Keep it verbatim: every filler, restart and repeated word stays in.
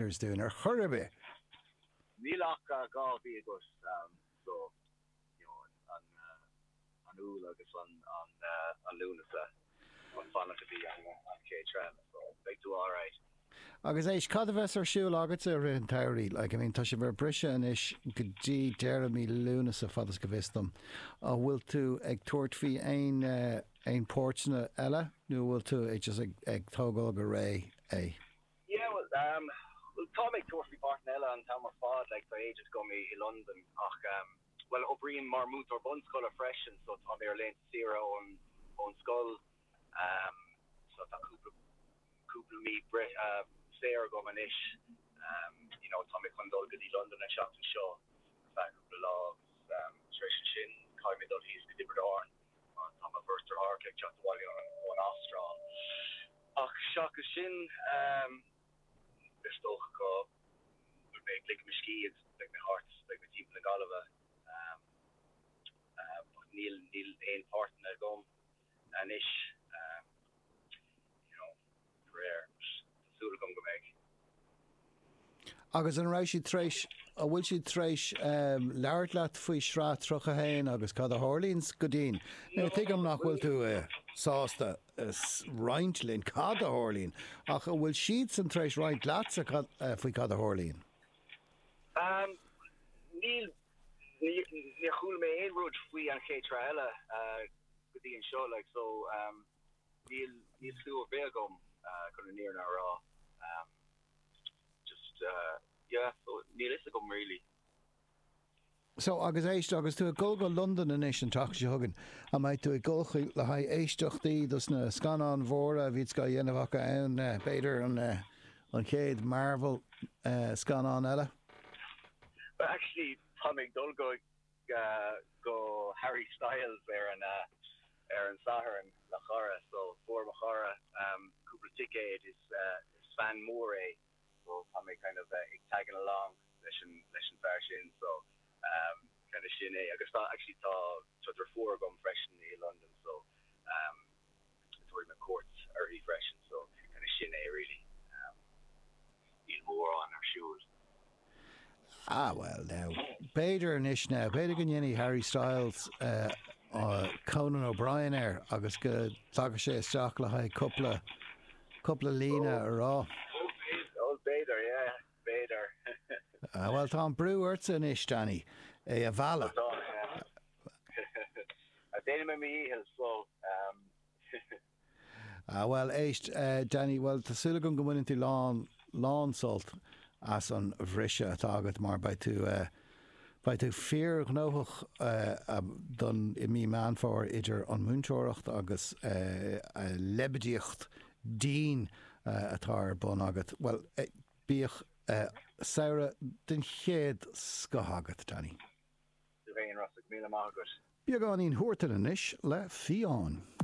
Oilers doing? Or Hurribe? Nílach gá bí agus so you know an an úl agus an an an Lúnasa an fanna to be an an K-Tram, so big do all right. Agus éis cad a bheits ar siúil agat ar an tairí, like, I mean, tá sé bhar brise an is go dtí Jeremy Lúnas a fadas go bhistam. A bhfuil tú ag tuairt fí ein ein pórtna eile, nó bhfuil tú ag just ag ag tógáil go ré é? Yeah, well, um, well, tá ag tuairt fí pórtna eile an tá mar fád, like, tá ages go mé i London, ach, um, well, obríon mar múnt ar bun scoil a freisin, so tá mé ar leint zero on on scoil, um, so tá cúpla cúpla mí bre uh Sarah Gomanish, um, you know, Tommy Condol good London and shot and show fact of the logs, um Trish Shin, Kylie Dot he's the Dibber Dorn on Tom of Verster Hark, like John Wally on one off strong. Ach Shaka Shin, um there's still go would make like Mishki, it's like my hearts, like my team in the Galava. Um uh Neil Neil Ain partner gum and ish um you know rare. Agus an raibh siad tréis a bhfuil siad tréis um, leabhart leat faoi srá trocha hain agus cad a Hurlíns go dtín. Now tuigim nach bhfuil tú uh, sásta is rointlín cad a Hurlín ach a bhfuil siad san tréis roint leat sa cad uh, faoi cad a Hurlín. Um, Níl ní chúil mé éon rud faoi an chéadra eile go dtí an seo, like, so um, níl níl slú a bhéal gom chun níor na rá. Um, just uh, yeah, so neelisticum really. So agus éist agus tú a gol go London in éis an tacht sé hugan a maid tú a golcha le haid éisteachtaí dus na scanán mhóra a bhíd go dhéanamhacha ann uh, beidir an uh, an céad Marvel uh, scanán eile? But actually Tommy dul go uh, go Harry Styles there and uh, Aaron Sahar and La Chara, so for Machara um Cooper Ticket is uh Fan Moray, so I'm kind of uh, tagging along lesson lesson fashion, so um kind of shin I guess actually thought so there four gone fresh in London, so um it's where my courts are refreshing, so kind of shin really um need more on our shoes. Ah well now Bader and ish now Bader Ganyeni Harry Styles uh uh Conan O'Brien air agus go tag sé isteach le haid coupla Couple of Lena or all. Old Bader, yeah, Bader. uh, well, Tom Brewer's in ish, Danny. A uh, Vala. I didn't remember me, so. Um. uh, well, ish, uh, Danny. Well, the Silicon going into lawn lawn salt as on Vrisha target more by two uh, by two fear gnoch uh, done in me man for idir on Munchorach agus uh, uh, lebedicht. Dean uh, atá bon agat. Well, uh, bíoch uh, Sarah den chéad scahagat, Danny. Bíoch an Russell, míle mágat. Bíoch an ín huirtan inis le fián.